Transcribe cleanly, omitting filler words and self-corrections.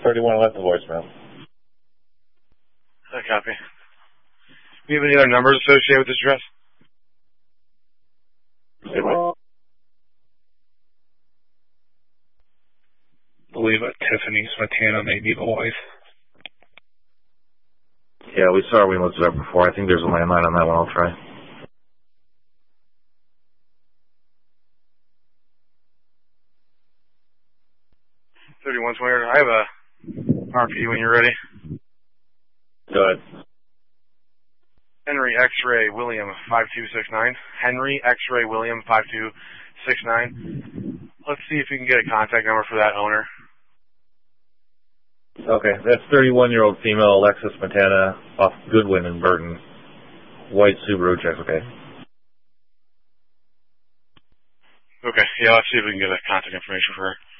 31 left the voicemail. Copy. Do you have any other numbers associated with this address? Say what? I believe Tiffany Smetana may be the wife. Yeah, we saw her. We looked it up before. I think there's a landline on that one. I'll try. I have a RP when you're ready. Go ahead. Henry X-Ray William 5269. Henry X-Ray William 5269. Let's see if we can get a contact number for that owner. Okay, that's 31-year-old female Alexis Montana off Goodwin in Burton. White Subaru check, okay. Okay, yeah, let's see if we can get a contact information for her.